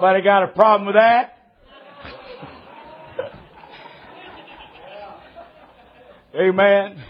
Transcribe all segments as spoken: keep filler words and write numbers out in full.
Nobody got a problem with that? Amen.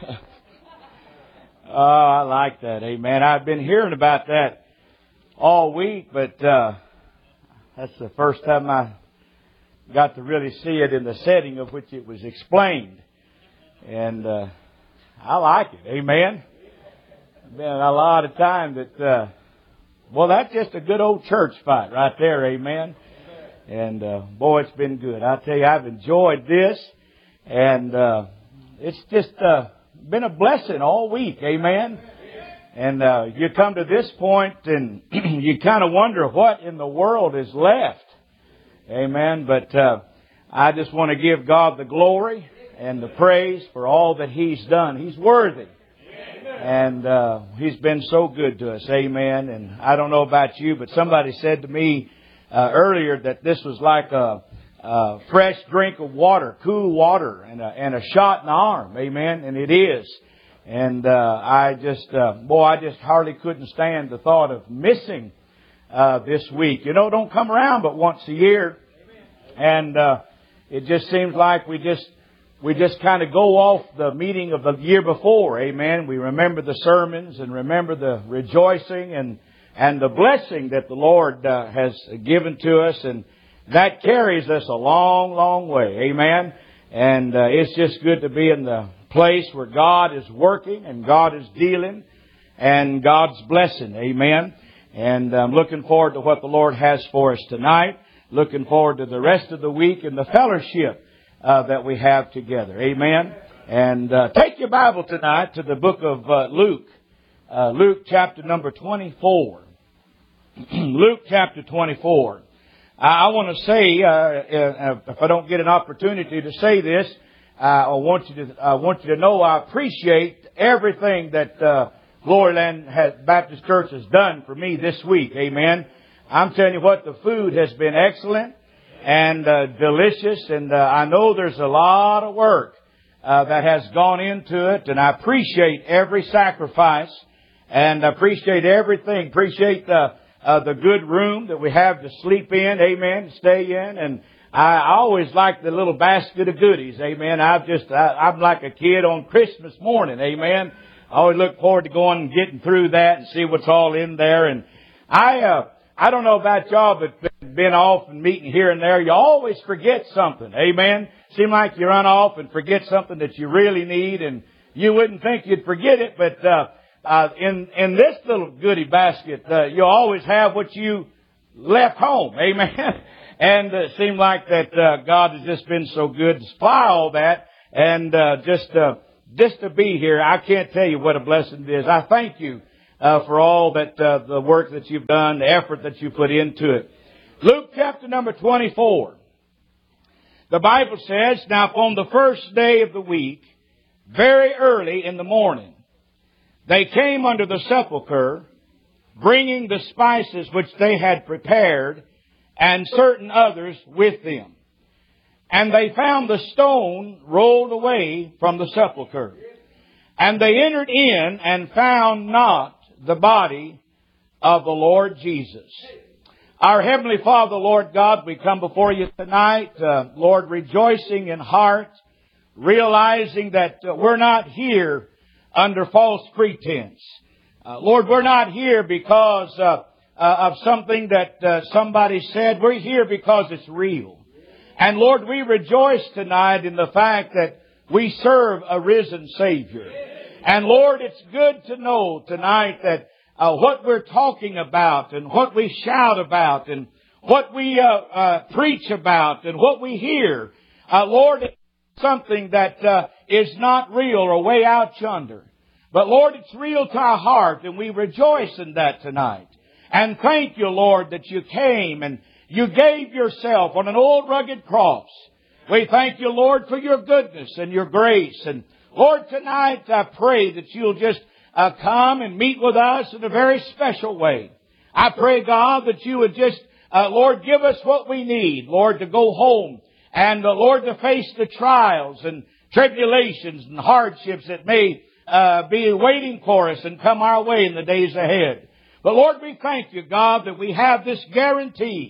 Oh, I like that. Amen. I've been hearing about that all week, but uh, that's the first time I got to really see it in the setting of which it was explained. And uh, I like it. Amen. Been a lot of time that, uh, well, that's just a good old church fight right there. Amen. And uh, boy, it's been good. I tell you, I've enjoyed this, and uh, it's just uh, been a blessing all week. Amen. And uh, you come to this point, and you kind of wonder what in the world is left. Amen. But uh, I just want to give God the glory and the praise for all that He's done. He's worthy. And uh, He's been so good to us. Amen. And I don't know about you, but somebody said to me uh, earlier that this was like a, a fresh drink of water, cool water, and a, and a shot in the arm. Amen. And it is. And uh, I just, uh, boy, I just hardly couldn't stand the thought of missing uh, this week. You know, it don't come around but once a year. And uh, it just seems like we just... We just kind of go off the meeting of the year before. Amen. We remember the sermons and remember the rejoicing and, and the blessing that the Lord uh, has given to us. And that carries us a long, long way. Amen. And uh, it's just good to be in the place where God is working and God is dealing and God's blessing. Amen. And I'm looking forward to what the Lord has for us tonight. Looking forward to the rest of the week and the fellowship Uh, that we have together. Amen. And uh, take your Bible tonight to the book of uh, Luke. Uh, Luke chapter number twenty-four. Luke chapter twenty-four. I, I want to say, uh, uh, if I don't get an opportunity to say this, uh, I want you to I want you to know I appreciate everything that uh, Gloryland has, Baptist Church has done for me this week. Amen. I'm telling you what, the food has been excellent and uh, delicious, and uh, I know there's a lot of work uh, that has gone into it, and I appreciate every sacrifice, and I appreciate everything. Appreciate the uh, the good room that we have to sleep in, amen, stay in, and I always like the little basket of goodies, amen. I've just I, I'm like a kid on Christmas morning, amen. I always look forward to going and getting through that and see what's all in there, and I. Uh, I don't know about y'all, but been off and meeting here and there, you always forget something. Amen. Seem like you run off and forget something that you really need, and you wouldn't think you'd forget it, but uh, uh in in this little goodie basket, uh, you always have what you left home. Amen. And it seemed like that uh, God has just been so good to supply all that, and uh, just uh, just to be here, I can't tell you what a blessing it is. I thank you. Uh, for all that, uh, the work that you've done, the effort that you put into it. Luke chapter number twenty-four. The Bible says, now on the first day of the week, very early in the morning, they came unto the sepulchre, bringing the spices which they had prepared, and certain others with them. And they found the stone rolled away from the sepulchre. And they entered in and found not the body of the Lord Jesus. Our Heavenly Father, Lord God, we come before you tonight, uh, Lord, rejoicing in heart, realizing that uh, we're not here under false pretense. Uh, Lord, we're not here because uh, uh, of something that uh, somebody said. We're here because it's real. And Lord, we rejoice tonight in the fact that we serve a risen Savior. And Lord, it's good to know tonight that uh, what we're talking about and what we shout about and what we uh, uh, preach about and what we hear, uh, Lord, it's something that uh, is not real or way out yonder. But Lord, it's real to our heart, and we rejoice in that tonight. And thank you, Lord, that you came and you gave yourself on an old rugged cross. We thank you, Lord, for your goodness and your grace. And Lord, tonight I pray that you'll just uh, come and meet with us in a very special way. I pray, God, that you would just, uh, Lord, give us what we need, Lord, to go home and, uh, Lord, to face the trials and tribulations and hardships that may uh, be waiting for us and come our way in the days ahead. But Lord, we thank you, God, that we have this guarantee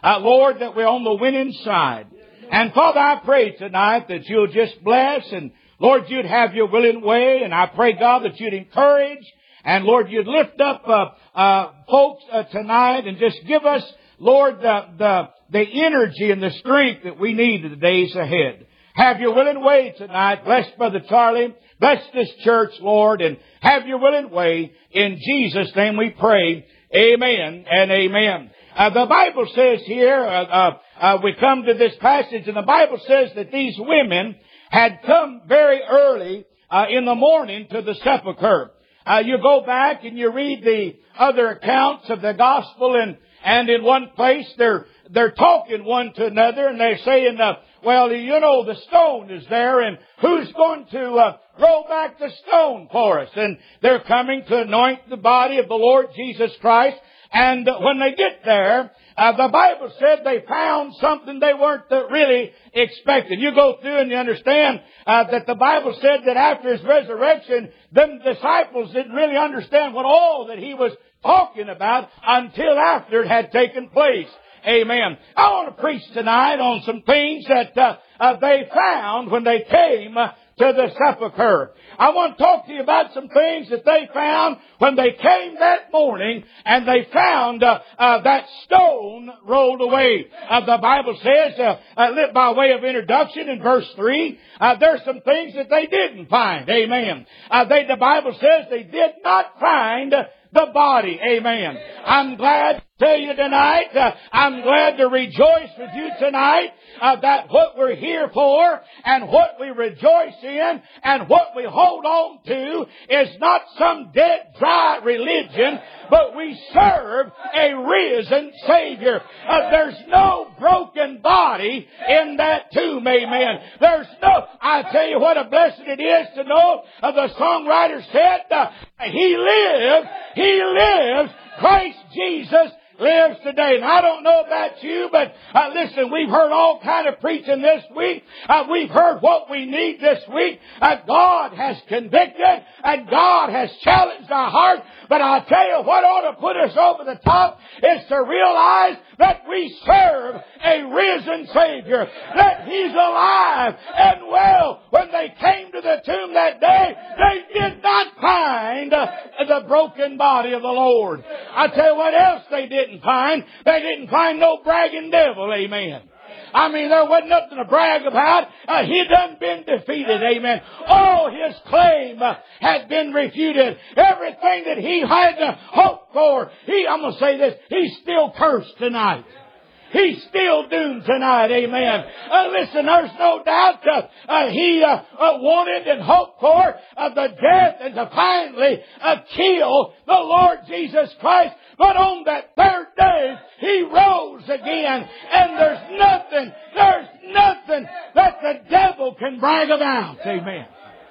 uh, Lord, that we're on the winning side. And Father, I pray tonight that you'll just bless and Lord, you'd have your willing way. And I pray, God, that you'd encourage and Lord, you'd lift up uh, uh, folks uh, tonight and just give us, Lord, the, the, the energy and the strength that we need in the days ahead. Have your willing way tonight. Bless Brother Charlie. Bless this church, Lord, and have your willing way. In Jesus' name we pray. Amen and amen. Uh, the Bible says here, uh, uh, uh, we come to this passage, and the Bible says that these women had come very early uh, in the morning to the sepulchre. Uh, you go back and you read the other accounts of the gospel, and and in one place they're they're talking one to another, and they're saying, uh, well, you know, the stone is there, and who's going to uh, roll back the stone for us? And they're coming to anoint the body of the Lord Jesus Christ. And when they get there, uh, the Bible said they found something they weren't uh, really expecting. You go through and you understand uh, that the Bible said that after His resurrection, them disciples didn't really understand what all that He was talking about until after it had taken place. Amen. I want to preach tonight on some things that uh, uh, they found when they came uh, to the sepulchre. I want to talk to you about some things that they found when they came that morning and they found uh, uh, that stone rolled away. Uh, the Bible says, uh, uh, by way of introduction in verse three, uh, there's some things that they didn't find. Amen. Uh, they, the Bible says they did not find uh, the body. Amen. I'm glad to tell you tonight, uh, I'm glad to rejoice with you tonight uh, that what we're here for and what we rejoice in and what we hold on to is not some dead, dry religion, but we serve a risen Savior. Uh, there's no broken body in that tomb. Amen. There's no, I tell you what a blessing it is to know, uh, the songwriter said, uh, He lives, He lives, Christ Jesus lives today. And I don't know about you, but uh, listen, we've heard all kind of preaching this week. Uh, we've heard what we need this week. Uh, God has convicted and God has challenged our heart. But I'll tell you what ought to put us over the top is to realize that we serve a risen Savior, that He's alive and well. When they came to the tomb that day, they did not find uh, the broken body of the Lord. I'll tell you what else they didn't find. They didn't find no bragging devil. Amen. I mean, there wasn't nothing to brag about. Uh, he done been defeated. Amen. All his claim uh, had been refuted. Everything that he had to hope for, he, I'm going to say this, he's still cursed tonight. He's still doomed tonight. Amen. Uh, listen, there's no doubt uh, uh, he uh, uh, wanted and hoped for uh, the death and to finally uh, kill the Lord Jesus Christ. But on that third day, He rose again. And there's nothing, there's nothing that the devil can brag about. Amen.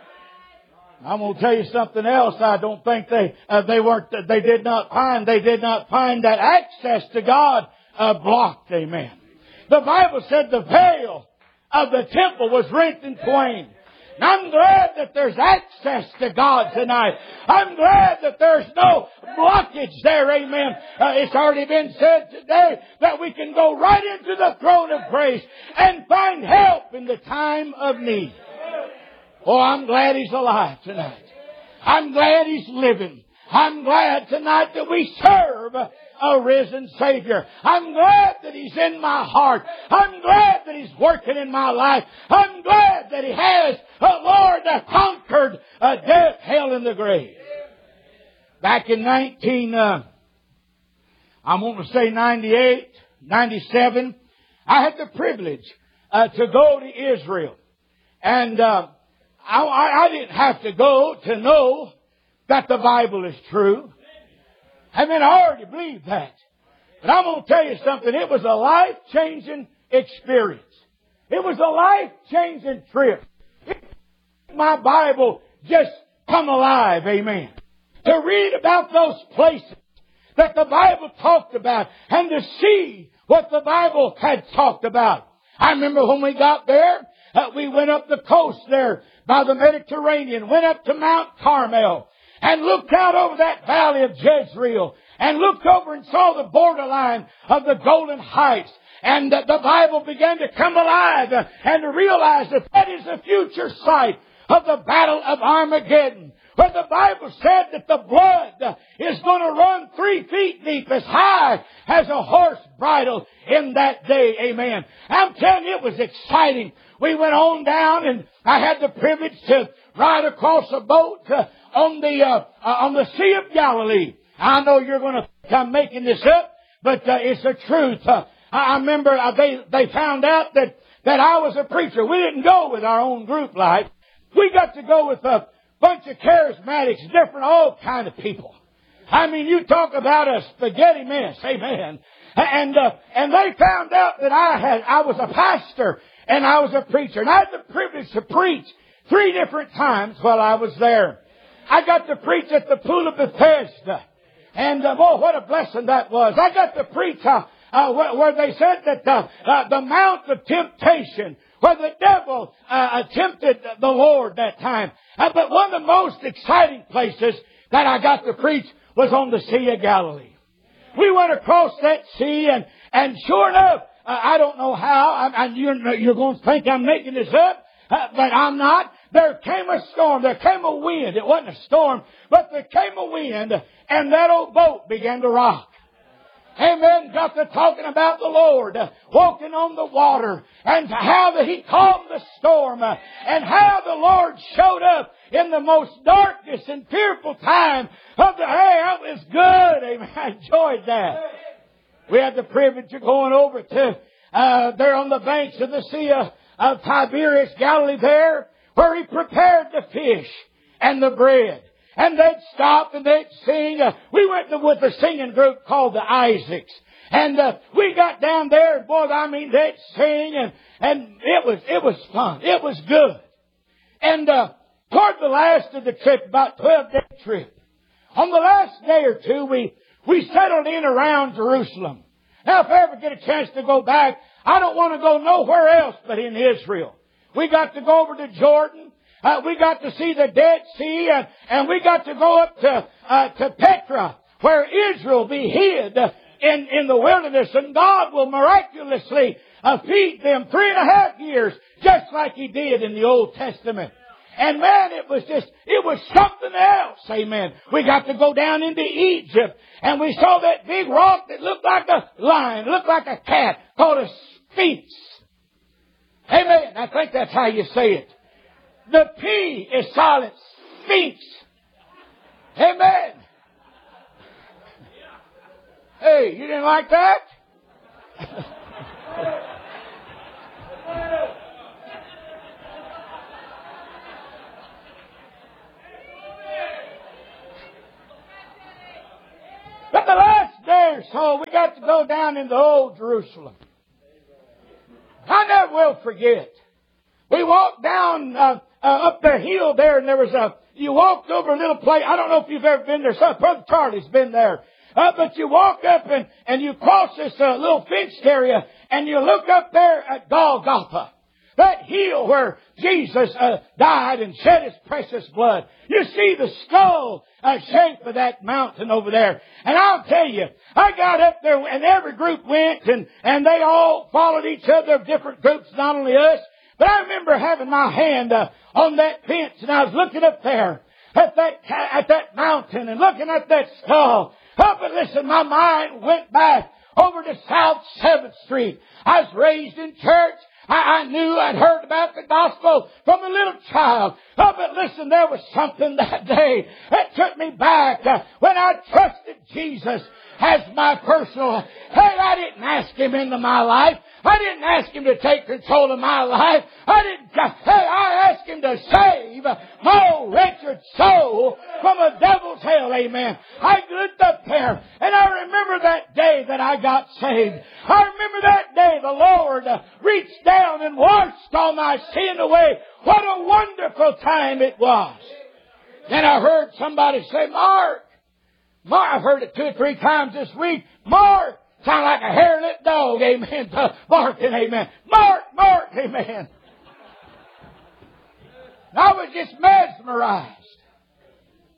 I'm going to tell you something else. I don't think they, uh, they weren't, they did not find, they did not find that access to God uh, blocked. Amen. The Bible said the veil of the temple was rent in twain. And I'm glad that there's access to God tonight. I'm glad that there's no blockage there. Amen. Uh, it's already been said today that we can go right into the throne of grace and find help in the time of need. Oh, I'm glad He's alive tonight. I'm glad He's living. I'm glad tonight that we serve a risen Savior. I'm glad that He's in my heart. I'm glad that He's working in my life. I'm glad that He has, uh, Lord, uh, conquered uh, death, hell, and the grave. Back in nineteen, uh, I'm going to say ninety-eight, ninety-seven, I had the privilege uh, to go to Israel. And uh, I, I didn't have to go to know that the Bible is true. I mean, I already believe that. But I'm going to tell you something. It was a life-changing experience. It was a life-changing trip. My Bible just come alive. Amen. To read about those places that the Bible talked about and to see what the Bible had talked about. I remember when we got there, uh, we went up the coast there by the Mediterranean, went up to Mount Carmel, and looked out over that valley of Jezreel. and looked over and saw the borderline of the Golden Heights. And the Bible began to come alive and to realize that that is the future site of the Battle of Armageddon, where the Bible said that the blood is going to run three feet deep, as high as a horse bridle in that day. Amen. I'm telling you, it was exciting. We went on down, and I had the privilege to ride across a boat uh, on the uh, uh, on the Sea of Galilee. I know you're going to think I'm making this up, but uh, it's the truth. Uh, I remember uh, they they found out that that I was a preacher. We didn't go with our own group life. We got to go with a bunch of charismatics, different, all kind of people. I mean, you talk about a spaghetti mess, amen. And uh, and they found out that I had I was a pastor and I was a preacher, and I had the privilege to preach three different times while I was there. I got to preach at the Pool of Bethesda, and uh, oh, what a blessing that was! I got to preach uh, uh, where, where they said that uh, uh, the Mount of Temptation, where the devil uh, tempted the Lord that time. Uh, but one of the most exciting places that I got to preach was on the Sea of Galilee. We went across that sea, and, and sure enough, uh, I don't know how, I, I, you're, you're going to think I'm making this up, uh, but I'm not. There came a storm, there came a wind. It wasn't a storm, but there came a wind, and that old boat began to rock. Amen. Got to talking about the Lord uh, walking on the water, and how that He calmed the storm, uh, and how the Lord showed up in the most darkest and fearful time of the, hey, that was good. Amen. I enjoyed that. We had the privilege of going over to, uh, there on the banks of the Sea of, of Tiberias, Galilee there, where He prepared the fish and the bread. And they'd stop and they'd sing. Uh, we went to, with a singing group called the Isaacs. And uh, we got down there, and boy, I mean, they'd sing, and, and it was it was fun. It was good. And uh, toward the last of the trip, about twelve-day trip, on the last day or two, we, we settled in around Jerusalem. Now, if I ever get a chance to go back, I don't want to go nowhere else but in Israel. We got to go over to Jordan. Uh, we got to see the Dead Sea, and, and we got to go up to uh, to Petra, where Israel be hid uh, in in the wilderness, and God will miraculously uh, feed them three and a half years, just like He did in the Old Testament. And man, it was just, it was something else, amen. We got to go down into Egypt, and we saw that big rock that looked like a lion, looked like a cat, called a sphinx. Amen. I think that's how you say it. The P is silent. Sphinx. Amen. Hey, you didn't like that? But the last day or so, we got to go down into old Jerusalem. I never will forget. We walked down uh, uh, up the hill there, and there was a, you walked over a little place. I don't know if you've ever been there. So Brother Charlie's been there. Uh, but you walk up and, and you cross this uh, little fenced area, and you look up there at Golgotha. That hill where Jesus uh, died and shed His precious blood. You see the skull uh, shape of that mountain over there. And I'll tell you, I got up there, and every group went, and, and they all followed each other, different groups, not only us. But I remember having my hand uh, on that fence, and I was looking up there at that at that mountain and looking at that skull. Oh, but listen, my mind went back over to South seventh Street. I was raised in church. I, I knew I'd heard about the gospel from a little child. Oh, but listen, there was something that day that took me back uh, when I trusted Jesus as my personal. Hey, I didn't ask Him into my life. I didn't ask Him to take control of my life. I didn't. Hey, I asked Him to save my old wretched soul from a devil's hell. Amen. I looked up there, and I remember that day that I got saved. I remember that day the Lord reached down and washed all my sin away. What a wonderful time it was. Then I heard somebody say, Mark. Mark, I've heard it two or three times this week. Mark. Sound like a hair-lit dog, amen, barking, amen. Mark, Mark, amen. I was just mesmerized.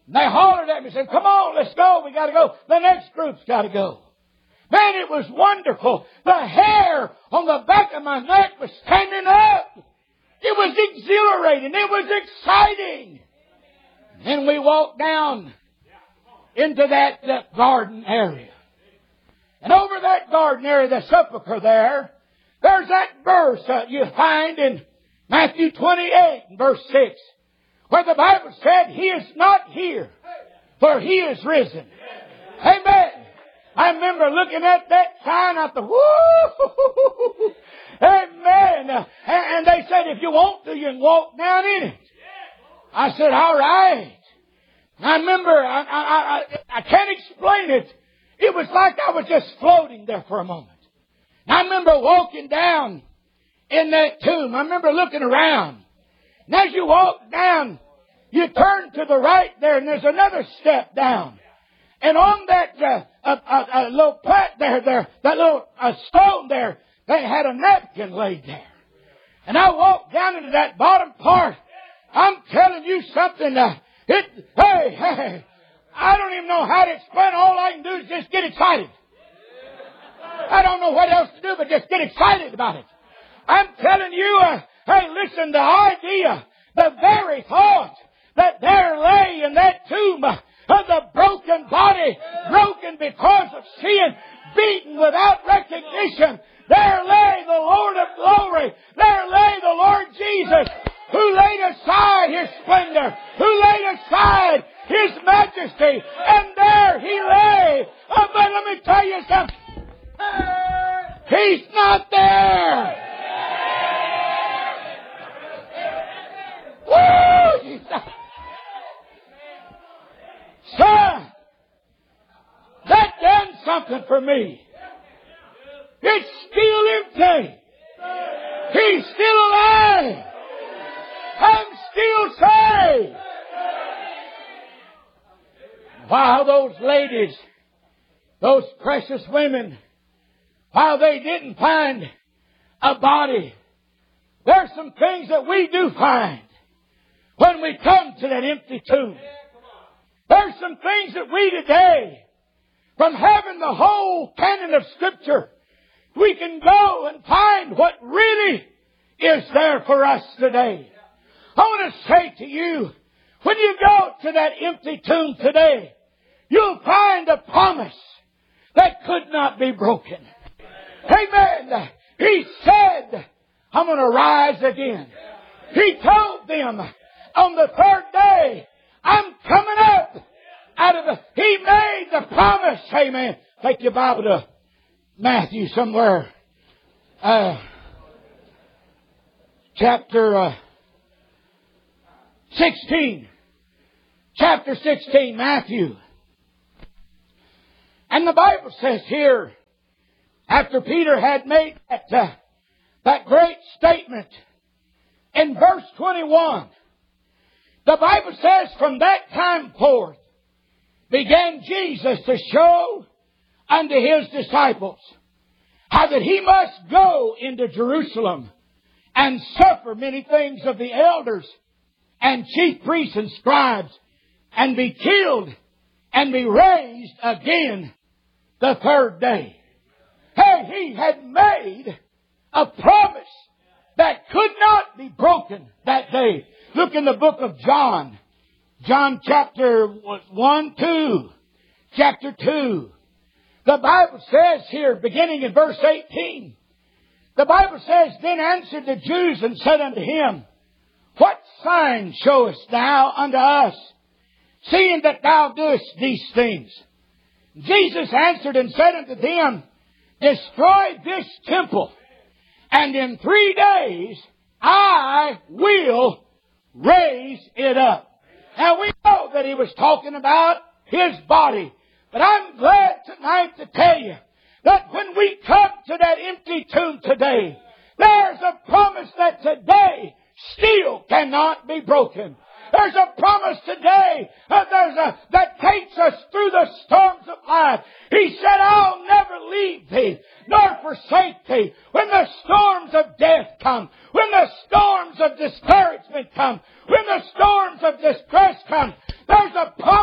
And they hollered at me and said, come on, let's go. We got to go. The next group's got to go. Man, it was wonderful. The hair on the back of my neck was standing up. It was exhilarating. It was exciting. And we walked down into that, that garden area. And over that garden area, the sepulchre there, there's that verse uh, you find in Matthew twenty-eight, verse six, where the Bible said, He is not here, for He is risen. Amen. I remember looking at that sign, I thought, woo! Amen. Uh, and, and they said, if you want to, you can walk down in it. I said, all right. I remember, I, I, I, I can't explain it. It was like I was just floating there for a moment. I remember walking down in that tomb. I remember looking around. And as you walk down, you turn to the right there, and there's another step down. And on that uh, uh, uh, uh, little plat there, there, that little uh, stone there, they had a napkin laid there. And I walked down into that bottom part. I'm telling you something. Uh, it, hey, hey, I don't even know how to explain. All I can do is just get excited. I don't know what else to do but just get excited about it. I'm telling you, uh, hey, listen, the idea, the very thought that there lay in that tomb uh, of the broken body, broken because of sin, beaten without recognition, there lay the Lord of glory. There lay the Lord Jesus, who laid aside His splendor, who laid aside His majesty, and there He lay. Oh, but let me tell you something. He's not there. Woo! Jesus. Son, that done something for me. It's still empty. He's still alive. I'm still saved. While those ladies, those precious women, while they didn't find a body, there's some things that we do find when we come to that empty tomb. There's some things that we today, from having the whole canon of Scripture, we can go and find what really is there for us today. I want to say to you, when you go to that empty tomb today, you'll find a promise that could not be broken. Amen. He said, I'm going to rise again. He told them on the third day, I'm coming up out of the... He made the promise. Amen. Take your Bible to Matthew somewhere. Uh, chapter uh, sixteen. Chapter sixteen, Matthew. And the Bible says here, after Peter had made that, uh, that great statement, in verse twenty-one, the Bible says, from that time forth began Jesus to show unto His disciples how that He must go into Jerusalem and suffer many things of the elders and chief priests and scribes, and be killed and be raised again the third day. Hey, He had made a promise that could not be broken that day. Look in the book of John. John chapter one, two. Chapter two. The Bible says here, beginning in verse eighteen, the Bible says, Then answered the Jews and said unto Him, What sign showest thou unto us, seeing that thou doest these things? Jesus answered and said unto them, Destroy this temple, and in three days I will raise it up. Now we know that He was talking about His body. But I'm glad tonight to tell you that when we come to that empty tomb today, there's a promise that today still cannot be broken. There's a promise today that, there's a, that takes us through the storms of life. He said, I'll never leave thee nor forsake thee. When the storms of death come, when the storms of discouragement come, when the storms of distress come, there's a promise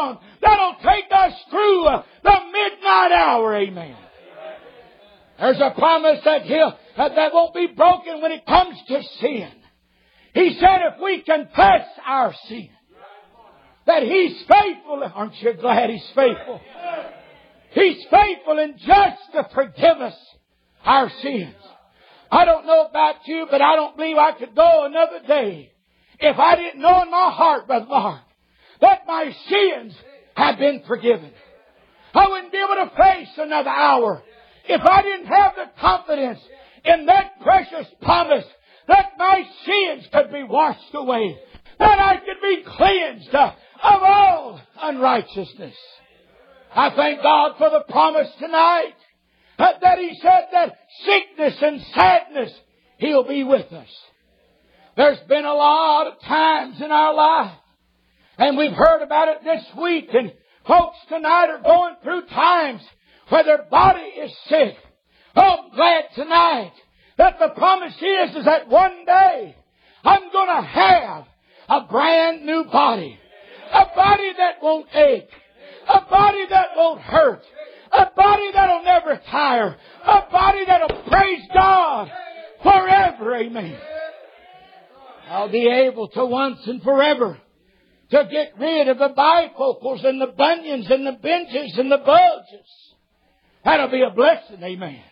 on that'll take us through the midnight hour. Amen. There's a promise that he'll, that, that won't be broken when it comes to sin. He said if we confess our sin, that He's faithful. Aren't you glad He's faithful? He's faithful and just to forgive us our sins. I don't know about you, but I don't believe I could go another day if I didn't know in my heart, Brother Mark, that my sins have been forgiven. I wouldn't be able to face another hour if I didn't have the confidence in that precious promise that my sins could be washed away, that I could be cleansed of all unrighteousness. I thank God for the promise tonight that He said that sickness and sadness He'll be with us. There's been a lot of times in our life, and we've heard about it this week, and folks tonight are going through times where their body is sick. Oh, I'm glad tonight that the promise is, is that one day I'm going to have a brand new body. A body that won't ache. A body that won't hurt. A body that'll never tire. A body that'll praise God forever. Amen. I'll be able to once and forever to get rid of the bifocals and the bunions and the benches and the bulges. That'll be a blessing. Amen.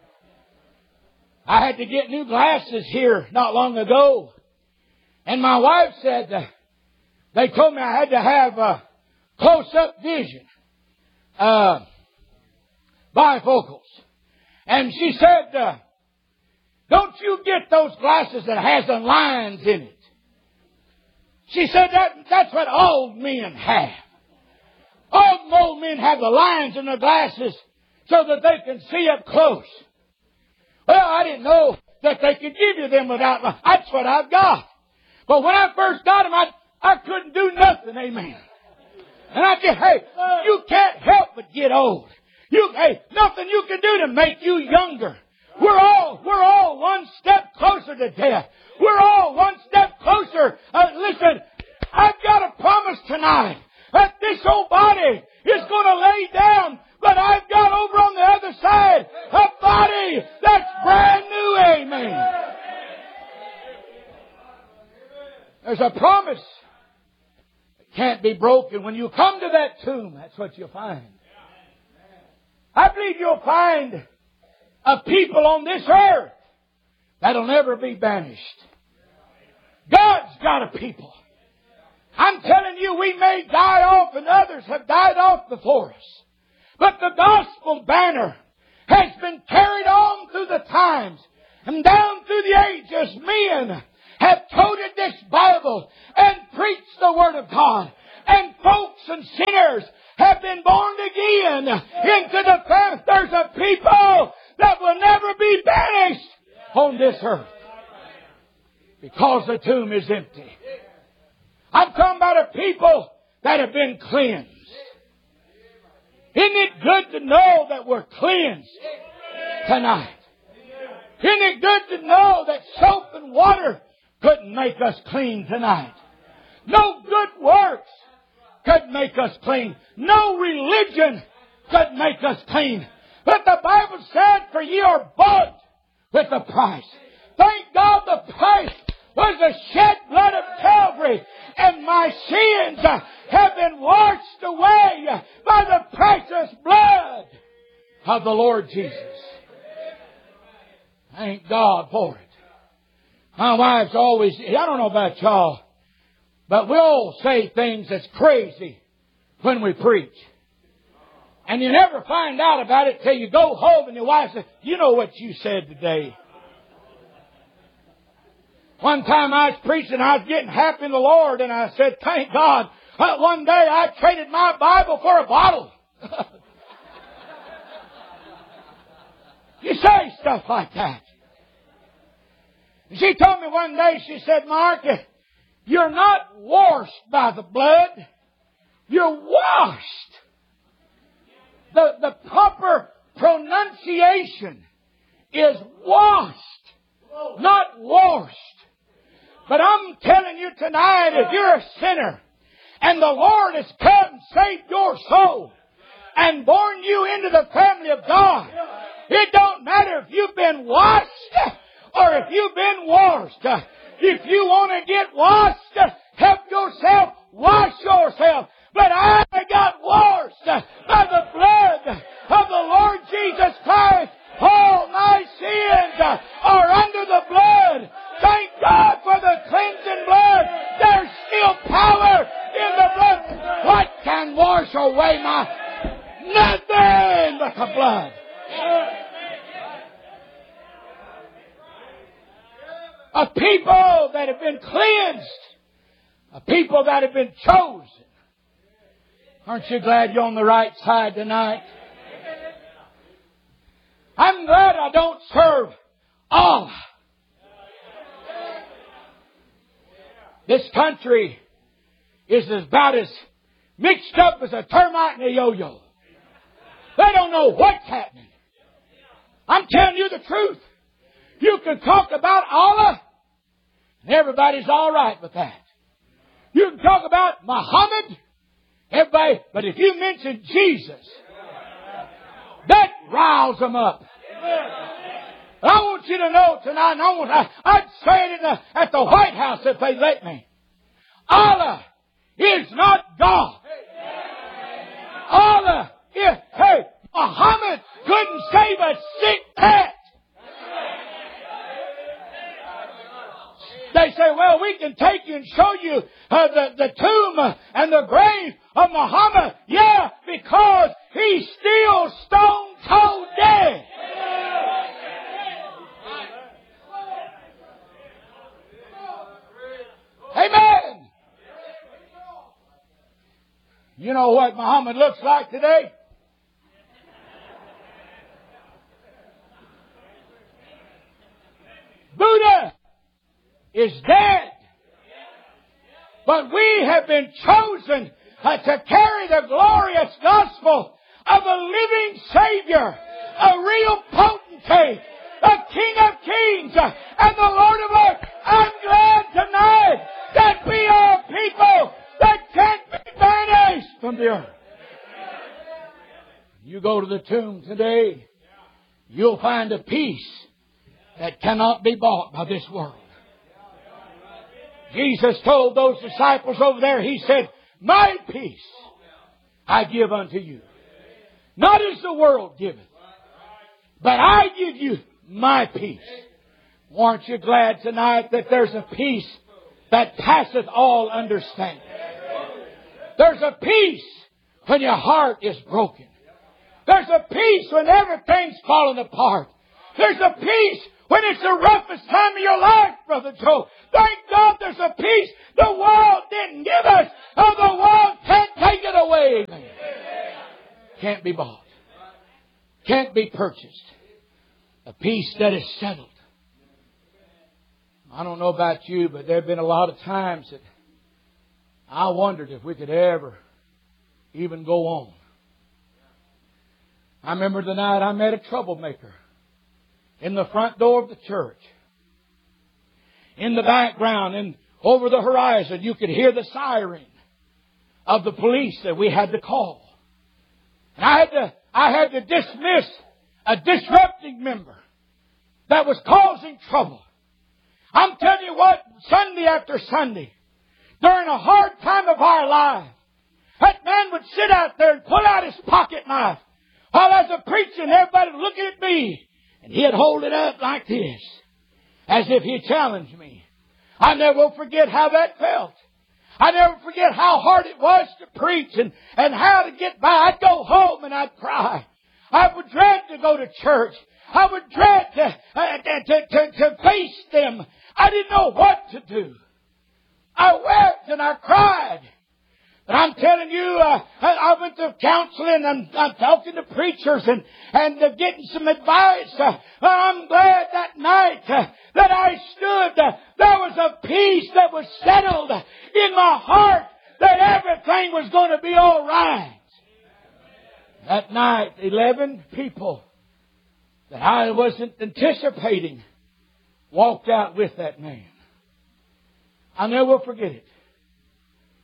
I had to get new glasses here not long ago. And my wife said, uh, they told me I had to have uh, close-up vision. Uh, bifocals. And she said, uh, don't you get those glasses that has the lines in it. She said that that's what old men have. Old, old men have the lines in their glasses so that they can see up close. Well, I didn't know that they could give you them without lines. That's what I've got. But when I first got them, I, I couldn't do nothing. Amen. And I said, hey, you can't help but get old. You, hey, nothing you can do to make you younger. We're all, we're all one step closer to death. We're all one step closer. Uh, listen, I've got a promise tonight that this old body is going to lay down, but I've got over on the other side a body that's brand new. Amen. There's a promise that can't be broken. When you come to that tomb, that's what you'll find. I believe you'll find a people on this earth that'll never be banished. God's got a people. I'm telling you, we may die off and others have died off before us. But the gospel banner has been carried on through the times and down through the ages. Men have toted this Bible and preached the Word of God. And folks and sinners have been born again into the family. There's a people that will never be banished on this earth because the tomb is empty. I'm talking about a people that have been cleansed. Isn't it good to know that we're cleansed tonight? Isn't it good to know that soap and water couldn't make us clean tonight? No good works could make us clean. No religion could make us clean. But the Bible said, for ye are bought with a price. Thank God the price was the shed blood of Calvary. And my sins have been washed away by the precious blood of the Lord Jesus. Thank God for it. My wife's always, I don't know about y'all, but we'll say things that's crazy when we preach. And you never find out about it till you go home and your wife says, you know what you said today. One time I was preaching, I was getting happy in the Lord, and I said, thank God, uh, one day I traded my Bible for a bottle. You say stuff like that. She told me one day, she said, Mark, you're not washed by the blood. You're washed. The, the proper pronunciation is washed, not washed. But I'm telling you tonight, if you're a sinner and the Lord has come, saved your soul, and born you into the family of God. It don't matter if you've been washed or if you've been washed. If you want to get washed, help yourself, wash yourself. But I got washed by the blood of the Lord Jesus Christ. All my sins are under the blood. Thank God for the cleansing blood. There's still power in the blood. What can wash away my... Nothing but the blood. A people that have been cleansed. A people that have been chosen. Aren't you glad you're on the right side tonight? I'm glad I don't serve Allah. This country is about as mixed up as a termite and a yo-yo. They don't know what's happening. I'm telling you the truth. You can talk about Allah, and everybody's all right with that. You can talk about Muhammad, everybody, but if you mention Jesus, that riles them up. I want you to know tonight, and I want, I, I'd say it in the, at the White House if they let me. Allah is not God. Allah is, hey, Muhammad couldn't save a sick cat. They say, well, we can take you and show you uh, the, the tomb and the grave of Muhammad. Yeah, because he's still stone cold dead. Amen. You know what Muhammad looks like today? Buddha is dead. But we have been chosen uh, to carry the glorious gospel of a living Savior, a real potentate, a King of Kings, uh, and the Lord of Lords. I'm glad tonight that we are people that can't be banished from the earth. You go to the tomb today, you'll find a peace that cannot be bought by this world. Jesus told those disciples over there, He said, my peace I give unto you. Not as the world giveth, but I give you my peace. Aren't you glad tonight that there's a peace that passeth all understanding? There's a peace when your heart is broken. There's a peace when everything's falling apart. There's a peace when it's the roughest time of your life, Brother Joe. Thank God there's a peace the world didn't give us, or the world can't take it away. Can't be bought. Can't be purchased. A peace that is settled. I don't know about you, but there have been a lot of times that I wondered if we could ever even go on. I remember the night I met a troublemaker in the front door of the church. In the background and over the horizon, you could hear the siren of the police that we had to call. And I had to, I had to dismiss a disrupting member that was causing trouble. I'm telling you what, Sunday after Sunday, during a hard time of our life, that man would sit out there and pull out his pocket knife while I was preaching. Everybody was looking at me, and he'd hold it up like this, as if he challenged me. I never will forget how that felt. I never forget how hard it was to preach and, and how to get by. I'd go home and I'd cry. I would dread to go to church. I would dread to, uh, to, to, to face them. I didn't know what to do. I wept and I cried. But I'm telling you, uh, I, I went to counseling. I'm, I'm talking to preachers and, and uh, getting some advice. Uh, I'm glad that night uh, that I stood. Uh, there was a peace that was settled in my heart that everything was going to be all right. That night, eleven people that I wasn't anticipating walked out with that man. I'll never forget it.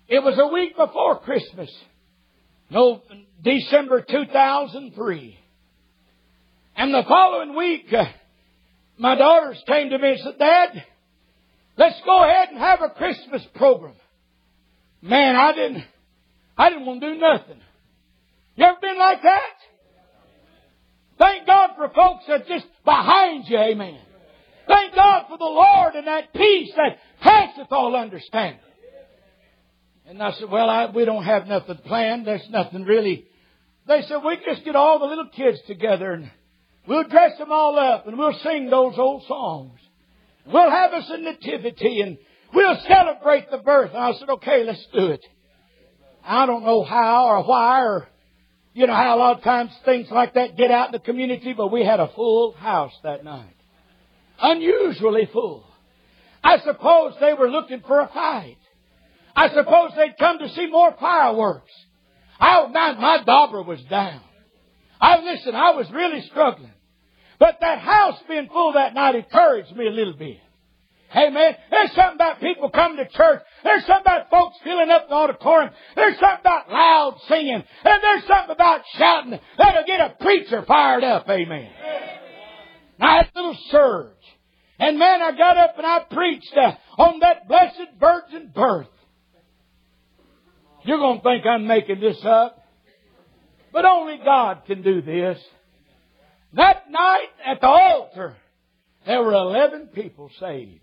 It was a week before Christmas. No, December two thousand three. And the following week, uh, my daughters came to me and said, Dad, let's go ahead and have a Christmas program. Man, I didn't, I didn't want to do nothing. You ever been like that? Thank God for folks that just behind you, amen. Thank God for the Lord and that peace that passeth all understanding. And I said, well, I, we don't have nothing planned. There's nothing really. They said, we just get all the little kids together and we'll dress them all up and we'll sing those old songs. We'll have us a nativity and we'll celebrate the birth. And I said, okay, let's do it. I don't know how or why or, you know, how a lot of times things like that get out in the community, but we had a full house that night. Unusually full. I suppose they were looking for a fight. I suppose they'd come to see more fireworks. I, my, my dauber was down. I listen, I was really struggling. But that house being full that night encouraged me a little bit. Hey man, there's something about people coming to church. There's something about folks filling up the auditorium. There's something about loud singing. And there's something about shouting that'll get a preacher fired up. Amen. And I had a little surge. And man, I got up and I preached uh, on that blessed virgin birth. You're going to think I'm making this up. But only God can do this. That night at the altar, there were eleven people saved.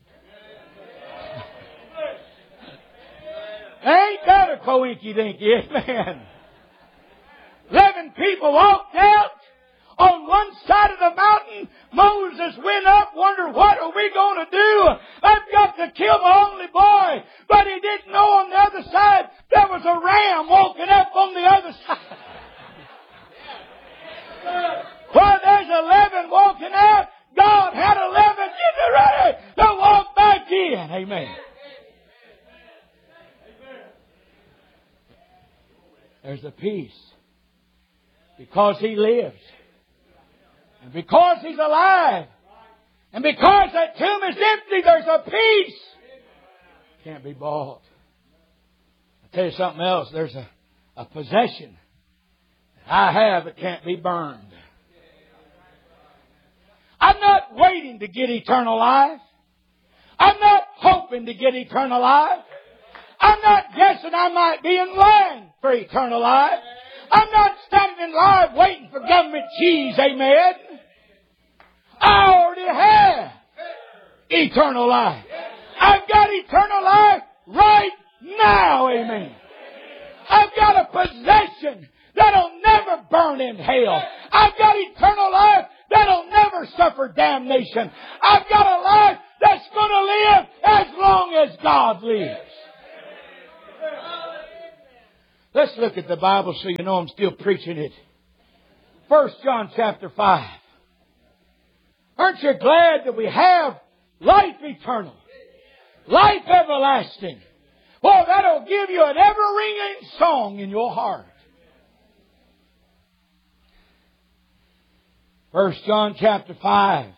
Ain't that a coinky-dinky, amen? Eleven people walked out. On one side of the mountain, Moses went up, wondered, what are we going to do? I've got to kill my only boy. But he didn't know on the other side there was a ram walking up on the other side. Well, there's eleven walking out. God had eleven getting ready to walk back in. Amen. There's a peace. Because He lives. And because He's alive. And because that tomb is empty, there's a peace. Can't be bought. I'll tell you something else. There's a, a possession that I have that can't be burned. I'm not waiting to get eternal life. I'm not hoping to get eternal life. I'm not guessing I might be in line for eternal life. I'm not standing in line waiting for government cheese, amen. I already have eternal life. I've got eternal life right now, amen. I've got a possession that'll never burn in hell. I've got eternal life that'll never suffer damnation. I've got a life that's going to live as long as God lives. Let's look at the Bible so you know I'm still preaching it. First John chapter five. Aren't you glad that we have life eternal? Life everlasting. Well, that'll give you an ever-ringing song in your heart. First John chapter five.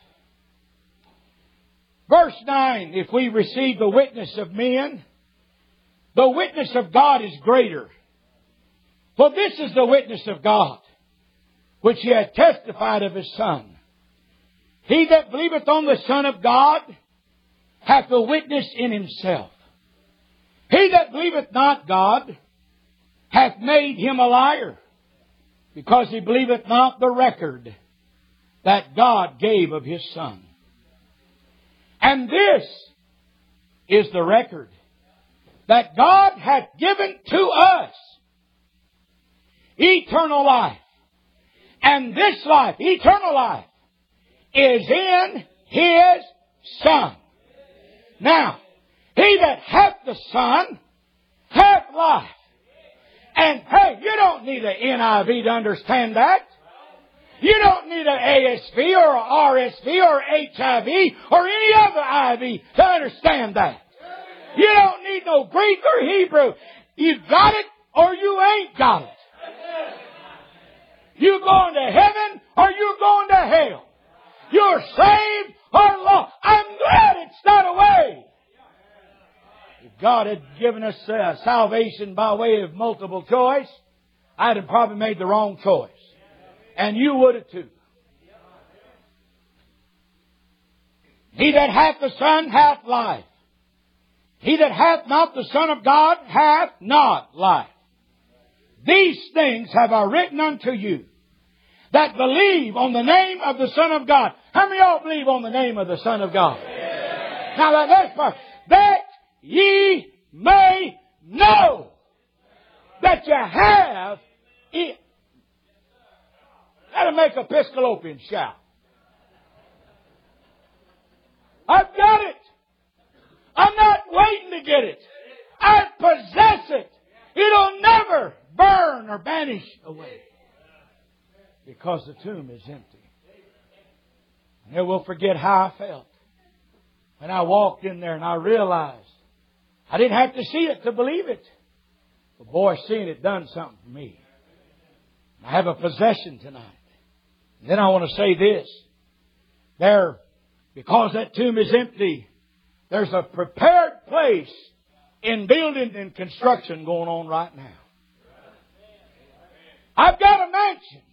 Verse nine. If we receive the witness of men, the witness of God is greater. For this is the witness of God, which He hath testified of His Son. He that believeth on the Son of God hath a witness in himself. He that believeth not God hath made him a liar, because he believeth not the record that God gave of His Son. And this is the record, that God hath given to us eternal life. And this life, eternal life, is in His Son. Now, he that hath the Son hath life. And hey, you don't need an N I V to understand that. You don't need an A S V or an R S V or H I V or any other I V to understand that. You don't need no Greek or Hebrew. You got it or you ain't got it. You going to heaven or you going to hell. You're saved or lost. I'm glad it's not a way. You've God had given us uh, salvation by way of multiple choice, I'd have probably made the wrong choice. And you would have too. He that hath the Son hath life. He that hath not the Son of God hath not life. These things have I written unto you, that believe on the name of the Son of God. How many of y'all believe on the name of the Son of God? Yeah. Now that next part, that ye may know that you have it. That'll make a Episcopalian shout. I've got it. I'm not waiting to get it. I possess it. It'll never burn or vanish away. Because the tomb is empty. I never will forget how I felt when I walked in there and I realized I didn't have to see it to believe it. But boy, seeing it done something for me. I have a possession tonight. And then I want to say this. There, because that tomb is empty, there's a prepared place in building and construction going on right now. I've got a mansion.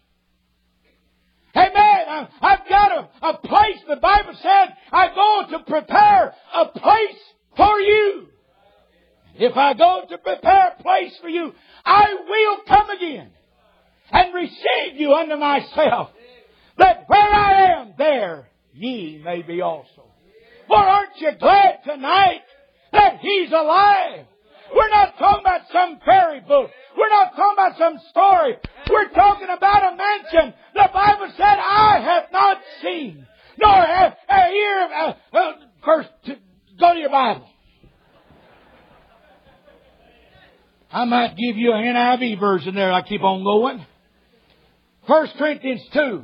Amen. I've got a, a place. The Bible said I go to prepare a place for you. If I go to prepare a place for you, I will come again and receive you unto myself, that where I am, there ye may be also. For aren't you glad tonight that He's alive? We're not talking about some fairy book. We're not talking about some story. We're talking about a mansion. The Bible said, I have not seen, nor have a ear. Uh, uh, first, to, go to your Bible. I might give you an N I V version there. I keep on going. First Corinthians two.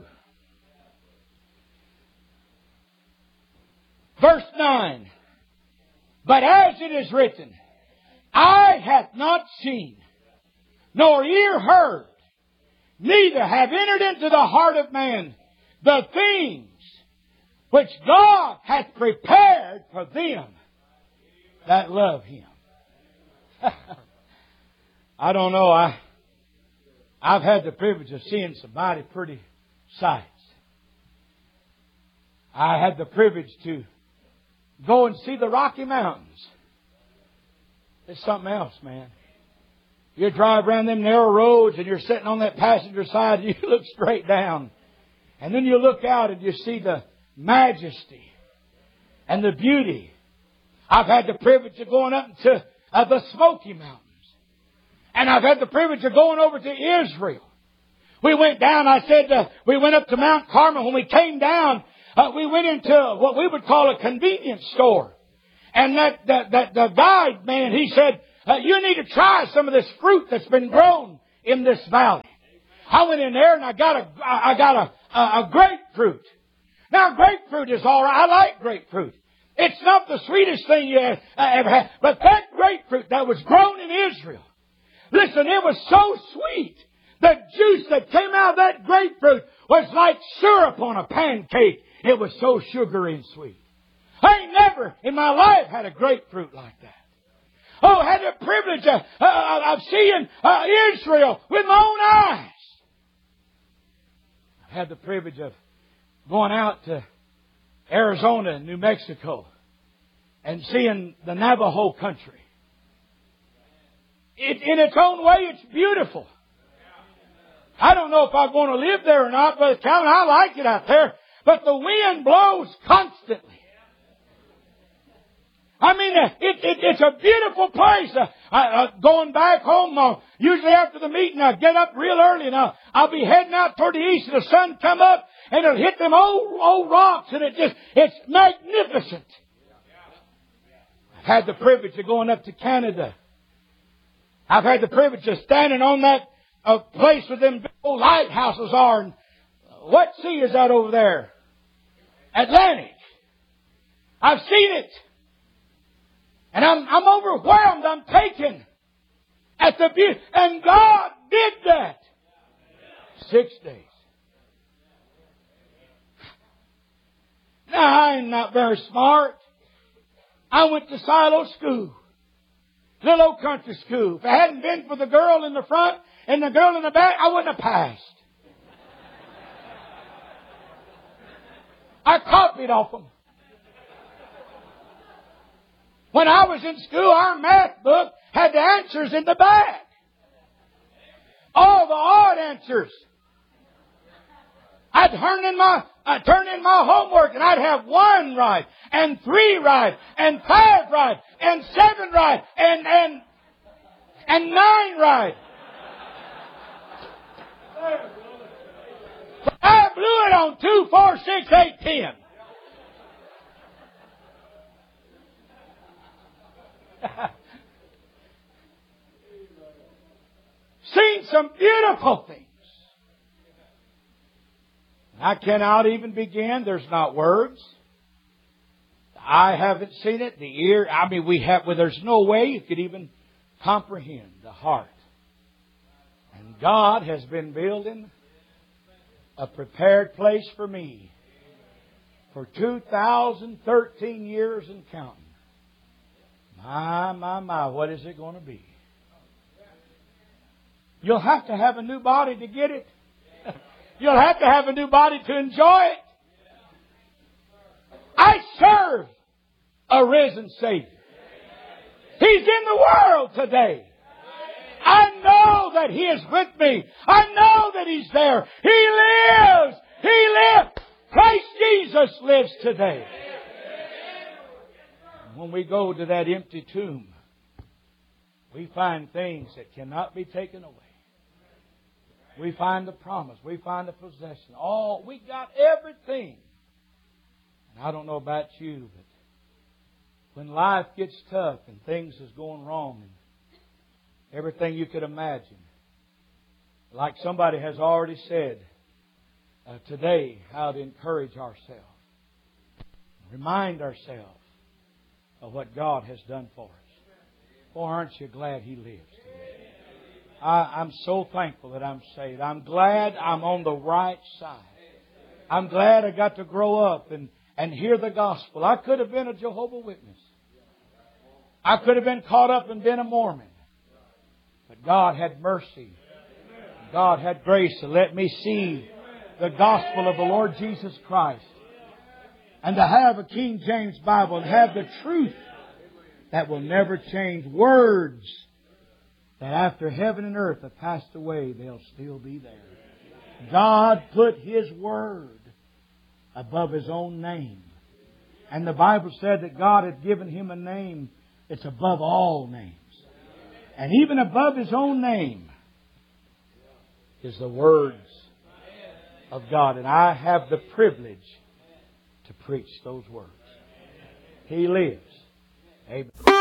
Verse nine. But as it is written, eye hath not seen, nor ear heard, neither have entered into the heart of man the things which God hath prepared for them that love Him. I don't know. I, I've had the privilege of seeing some mighty pretty sights. I had the privilege to go and see the Rocky Mountains. It's something else, man. You drive around them narrow roads and you're sitting on that passenger side and you look straight down. And then you look out and you see the majesty and the beauty. I've had the privilege of going up to uh, the Smoky Mountains. And I've had the privilege of going over to Israel. We went down, I said, uh, we went up to Mount Carmel. When we came down, uh, we went into what we would call a convenience store. And that, that, that the guide man, he said, uh, you need to try some of this fruit that's been grown in this valley. I went in there and I got a, I got a, a, a grapefruit. Now grapefruit is alright. I like grapefruit. It's not the sweetest thing you ever had. But that grapefruit that was grown in Israel, listen, it was so sweet. The juice that came out of that grapefruit was like syrup on a pancake. It was so sugary and sweet. I ain't never in my life had a grapefruit like that. Oh, I had the privilege of, uh, of seeing uh, Israel with my own eyes. I had the privilege of going out to Arizona and New Mexico and seeing the Navajo country. It, in its own way, it's beautiful. I don't know if I'm going to live there or not, but Calvin, I like it out there. But the wind blows constantly. I mean, it, it, it's a beautiful place. Uh, I, uh, going back home, uh, usually after the meeting, I get up real early and I'll, I'll be heading out toward the east and the sun come up and it'll hit them old, old rocks and it just, it's magnificent. I've had the privilege of going up to Canada. I've had the privilege of standing on that uh, place where them old lighthouses are. And what sea is that over there? Atlantic. I've seen it. And I'm, I'm overwhelmed. I'm taken at the beauty. And God did that. Six days. Now, I'm not very smart. I went to Silo school. Little old country school. If it hadn't been for the girl in the front and the girl in the back, I wouldn't have passed. I copied off them. When I was in school, our math book had the answers in the back. All the odd answers. I'd turn in my I'd turn in my homework and I'd have one right and three right and five right and seven right and and and nine right. But I blew it on two, four, six, eight, ten. Seen some beautiful things. I cannot even begin. There's not words. I haven't seen it. The ear, I mean, we have, well, there's no way you could even comprehend the heart. And God has been building a prepared place for me for two thousand thirteen years and counting. My, my, my, what is it going to be? You'll have to have a new body to get it. You'll have to have a new body to enjoy it. I serve a risen Savior. He's in the world today. I know that He is with me. I know that He's there. He lives. He lives. Christ Jesus lives today. When we go to that empty tomb, we find things that cannot be taken away. We find the promise. We find the possession. All we got everything. And I don't know about you, but when life gets tough and things is going wrong and everything you could imagine, like somebody has already said uh, today, how to encourage ourselves, remind ourselves of what God has done for us. Boy, aren't you glad He lives today? I, I'm so thankful that I'm saved. I'm glad I'm on the right side. I'm glad I got to grow up and, and hear the gospel. I could have been a Jehovah's Witness. I could have been caught up and been a Mormon. But God had mercy. God had grace to let me see the gospel of the Lord Jesus Christ. And to have a King James Bible and have the truth that will never change. Words that after heaven and earth have passed away, they'll still be there. God put His Word above His own name. And the Bible said that God had given Him a name that's above all names. And even above His own name is the words of God. And I have the privilege to preach those words. He lives. Amen.